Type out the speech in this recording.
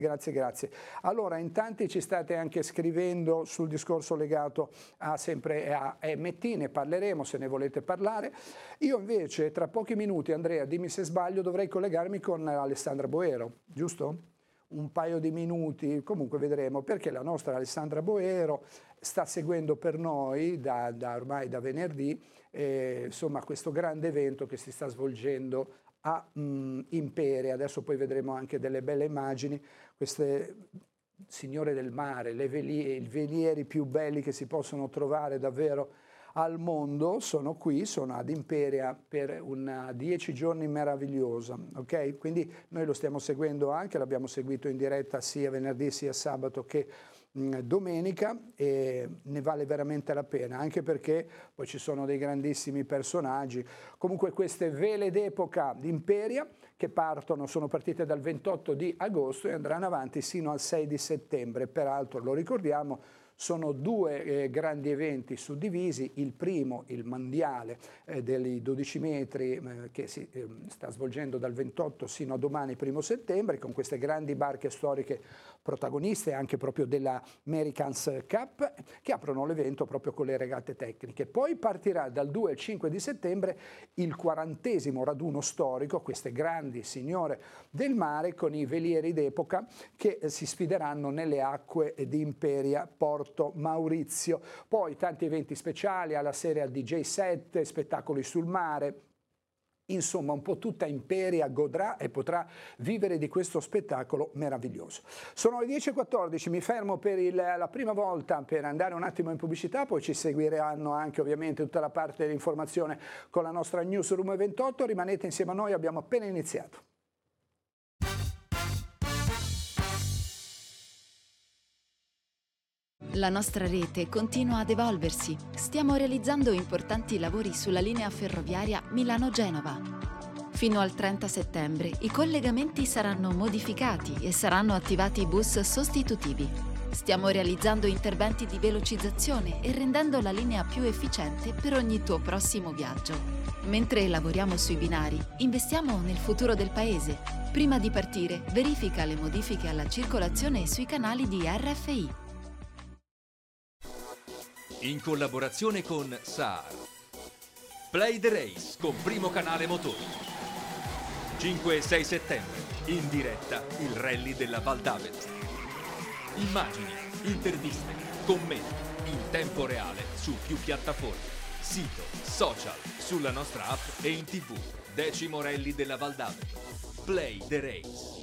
Grazie, grazie. Allora, in tanti ci state anche scrivendo sul discorso legato a sempre a MT, ne parleremo se ne volete parlare. Io invece tra pochi minuti, Andrea, dimmi se sbaglio, dovrei collegarmi con Alessandra Boero, giusto? Un paio di minuti, comunque vedremo, perché la nostra Alessandra Boero sta seguendo per noi ormai da venerdì insomma, questo grande evento che si sta svolgendo a Imperia. Adesso poi vedremo anche delle belle immagini, queste signore del mare, i velieri più belli che si possono trovare davvero al mondo sono qui, sono ad Imperia per 10 giorni meravigliosa, ok? Quindi noi lo stiamo seguendo anche, l'abbiamo seguito in diretta sia venerdì sia sabato che domenica, e ne vale veramente la pena, anche perché poi ci sono dei grandissimi personaggi. Comunque queste vele d'epoca di Imperia che sono partite dal 28 di agosto e andranno avanti sino al 6 di settembre. Peraltro, lo ricordiamo, sono due grandi eventi suddivisi, il primo, il mondiale dei 12 metri che si sta svolgendo dal 28 sino a domani 1 settembre, con queste grandi barche storiche protagoniste anche proprio della Americans Cup, che aprono l'evento proprio con le regate tecniche. Poi partirà dal 2 al 5 di settembre il 40° raduno storico, queste grandi signore del mare con i velieri d'epoca che si sfideranno nelle acque di Imperia, Porto Maurizio. Poi tanti eventi speciali, alla serie DJ set, spettacoli sul mare. Insomma, un po' tutta Imperia godrà e potrà vivere di questo spettacolo meraviglioso. Sono le 10:14, mi fermo per la prima volta per andare un attimo in pubblicità, poi ci seguiranno anche ovviamente tutta la parte dell'informazione con la nostra Newsroom 28. Rimanete insieme a noi, abbiamo appena iniziato. La nostra rete continua ad evolversi. Stiamo realizzando importanti lavori sulla linea ferroviaria Milano-Genova. Fino al 30 settembre i collegamenti saranno modificati e saranno attivati bus sostitutivi. Stiamo realizzando interventi di velocizzazione e rendendo la linea più efficiente per ogni tuo prossimo viaggio. Mentre lavoriamo sui binari, investiamo nel futuro del paese. Prima di partire, verifica le modifiche alla circolazione sui canali di RFI. In collaborazione con SAR. Play the Race con Primo Canale Motori. 5 e 6 settembre, in diretta il rally della Val d'Avelta. Immagini, interviste, commenti, in tempo reale su più piattaforme, sito, social, sulla nostra app e in TV. 10° rally della Val d'Avelta. Play the Race.